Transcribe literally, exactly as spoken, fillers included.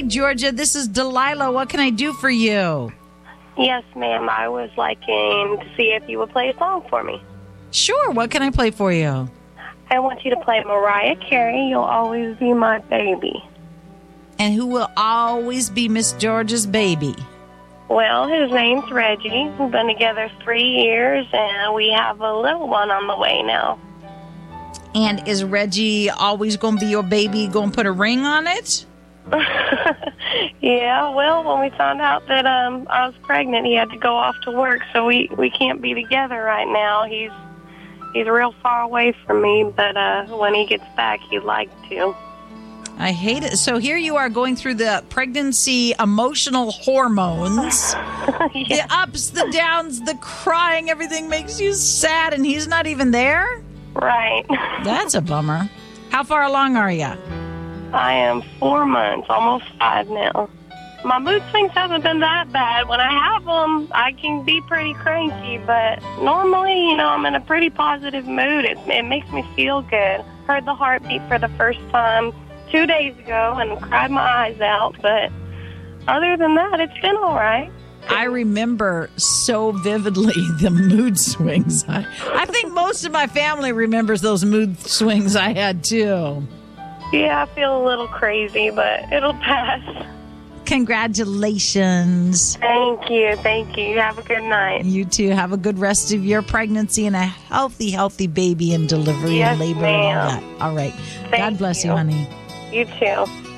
Georgia. This is Delilah. What can I do for you? Yes, ma'am. I was liking to see if you would play a song for me. Sure. What can I play for you? I want you to play Mariah Carey, You'll Always Be My Baby. And who will always be Miss Georgia's baby? Well, his name's Reggie. We've been together three years, and we have a little one on the way now. And is Reggie always going to be your baby, going to put a ring on it? Yeah, well, when we found out that um, I was pregnant, he had to go off to work, so we, we can't be together right now. He's he's real far away from me, but uh, when he gets back, he'd like to. I hate it. So here you are going through the pregnancy emotional hormones. Yeah. The ups, the downs, the crying, everything makes you sad, and he's not even there? Right. That's a bummer. How far along are you? I am four months, almost five now. My mood swings haven't been that bad. When I have them, I can be pretty cranky, but normally, you know, I'm in a pretty positive mood. It, it makes me feel good. Heard the heartbeat for the first time two days ago and cried my eyes out, but other than that, it's been all right. I remember so vividly the mood swings. I, I think most of my family remembers those mood swings I had, too. Yeah, I feel a little crazy, but it'll pass. Congratulations. Thank you. Thank you. Have a good night. You too. Have a good rest of your pregnancy and a healthy, healthy baby and delivery yes, and labor ma'am. and all that. All right. Thank God bless you, you honey. You too.